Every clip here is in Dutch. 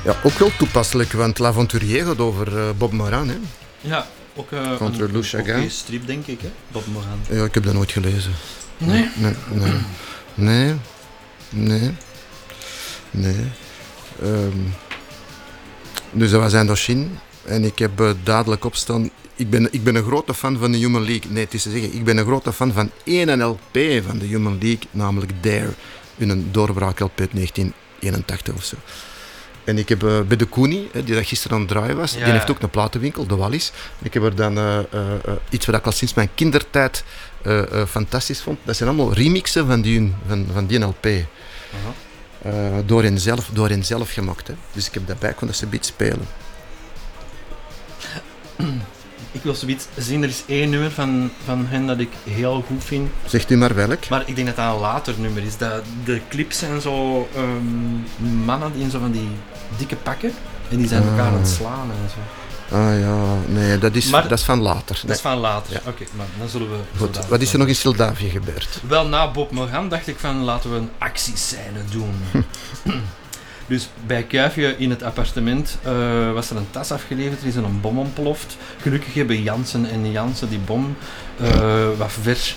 Ja, ook wel toepasselijk, want L'Aventurier gaat over Bob Moran, hè. Ja, ook Contre Lou Chagin. een strip, denk ik, hè? Bob Moran. Ja, ik heb dat nooit gelezen. Nee? Nee. Dus dat was Indochine. En ik heb dadelijk opstaan... Ik ben een grote fan van de Human League. Nee, het is te zeggen, ik ben een grote fan van één LP van de Human League, namelijk Dare. In een doorbraak-LP uit 1981 of zo. En ik heb bij de Koenie, die dat gisteren aan het draaien was, die heeft ook een platenwinkel, de Wallis. Ik heb er dan iets wat ik al sinds mijn kindertijd fantastisch vond. Dat zijn allemaal remixen van die LP. Door hen zelf gemaakt. Hè. Dus ik heb daarbij kon dat ze een beetje spelen. Ik wil zoiets zien, er is één nummer van hen dat ik heel goed vind. Zegt u maar welk. Maar ik denk dat dat een later nummer is. De clips zijn zo mannen die in zo van die dikke pakken en die zijn elkaar aan het slaan en zo. Ah ja, nee, dat is van later. Dat is van later, ja. Oké, maar dan zullen we... Goed, wat is er nog in Moldavië gebeurd? Wel, na Bob Moran dacht ik van, laten we een actiescène doen. Dus bij Kuifje in het appartement was er een tas afgeleverd, er is een bom ontploft. Gelukkig hebben Jansen en Jansen die bom wat vers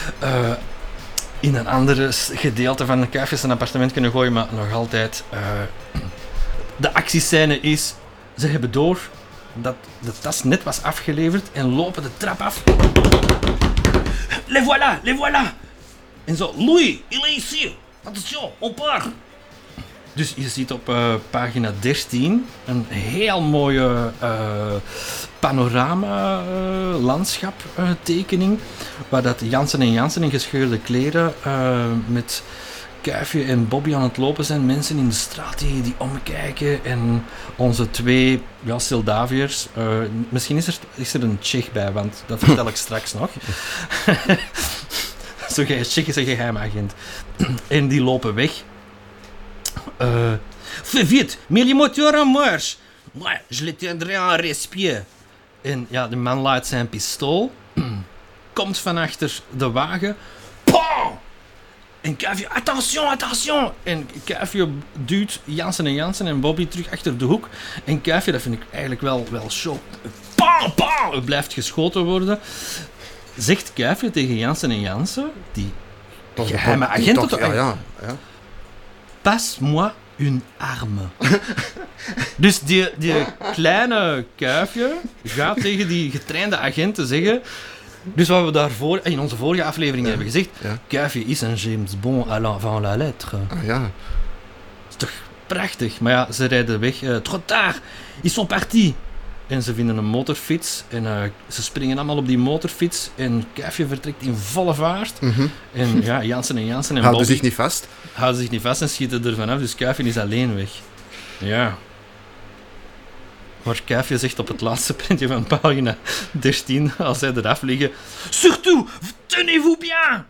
in een andere gedeelte van Kuifje zijn appartement kunnen gooien, maar nog altijd... de actiescène is, ze hebben door dat de tas net was afgeleverd en lopen de trap af. Les voilà, les voilà! En zo, Louis, il est ici! Attention, on part! Dus je ziet op pagina 13 een heel mooie panorama-landschap tekening, waar dat Jansen en Jansen in gescheurde kleren met Kuifje en Bobby aan het lopen zijn. Mensen in de straat die omkijken en onze twee Moldaviërs. Misschien is er een Tsjech bij, want dat vertel ik straks nog. Zo Tsjech is een geheime agent. En die lopen weg. Fais vite, mets les moteurs en marche. Ouais, je les tiendrai en respire. En ja, de man laat zijn pistool. Komt van achter de wagen. Pam! En Kuifje, attention, attention! En Kuifje duwt Jansen en Bobby terug achter de hoek. En Kuifje, dat vind ik eigenlijk wel show. Pam, pam! Er blijft geschoten worden. Zegt Kuifje tegen Jansen en Jansen, die geheime agent... Ja. Passe-moi une arme. Dus die kleine Kuifje gaat tegen die getrainde agenten zeggen... Dus wat we daarvoor in onze vorige aflevering hebben gezegd... Kuifje is een James Bond à l'avant la lettre. Ah ja. Dat is toch prachtig. Maar ja, ze rijden weg. Trop tard, ils sont partis. En ze vinden een motorfiets. En ze springen allemaal op die motorfiets. En Kuifje vertrekt in volle vaart. Mm-hmm. En ja, Jansen en Bobby... Houden zich niet vast. Houden zich niet vast en schieten er vanaf. Dus Kuifje is alleen weg. Ja. Maar Kuifje zegt op het laatste printje van pagina 13, als zij eraf liggen... Surtout, tenez-vous bien!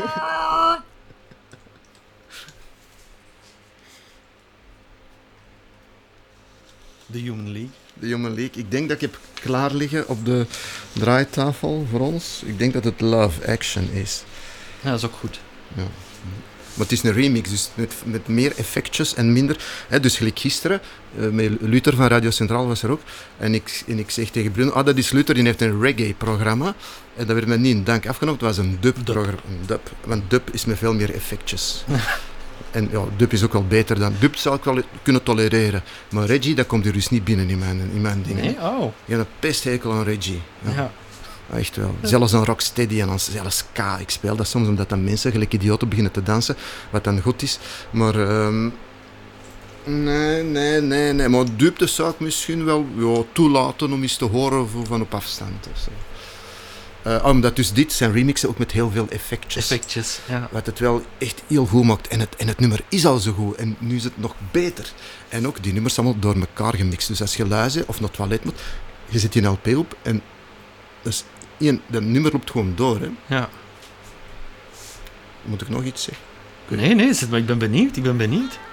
The Human League. De Human League. Ik denk dat ik heb klaar liggen op de draaitafel voor ons. Ik denk dat het Love Action is. Ja, dat is ook goed. Ja. Maar het is een remix, dus met meer effectjes en minder. Hè, dus gelijk gisteren, met Luther van Radio Centraal was er ook. En ik zeg tegen Bruno, dat is Luther, die heeft een reggae-programma. En dat werd me niet in dank afgenomen, het was een dub-programma. Dub. Want dub is met veel meer effectjes. En ja, dub is ook wel beter dan... Dub zou ik wel kunnen tolereren. Maar reggae, dat komt er dus niet binnen in mijn dingen. Nee? Oh. Je hebt een pesthekel aan reggae. Ja. Echt wel. Zelfs een rocksteady en zelfs ska. Ik speel dat soms omdat dan mensen gelijk idioten beginnen te dansen, wat dan goed is. Maar nee. Maar dub zou ik misschien wel toelaten om eens te horen van op afstand. Of zo. Omdat dus dit zijn remixen ook met heel veel effectjes. Ja. Wat het wel echt heel goed maakt. En het nummer is al zo goed. En nu is het nog beter. En ook die nummers allemaal door elkaar gemixt. Dus als je luistert of naar het toilet moet, je zet die LP op en dus dat nummer loopt gewoon door. Hè. Ja. Moet ik nog iets zeggen? Nee, maar ik ben benieuwd.